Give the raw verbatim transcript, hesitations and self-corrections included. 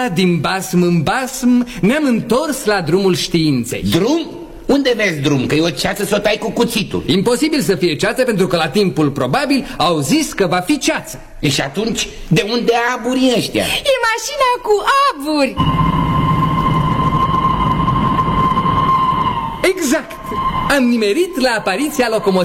aceea, din basm în basm, ne-am întors la drumul științei. Drum? Unde vezi drum? Că e o ceață să o tai cu cuțitul. Imposibil să fie ceață, pentru că la timpul probabil au zis că va fi ceață. E și atunci, de unde aburii ăștia? E mașina cu aburi. Exact! Am nimerit la apariția locomotivei.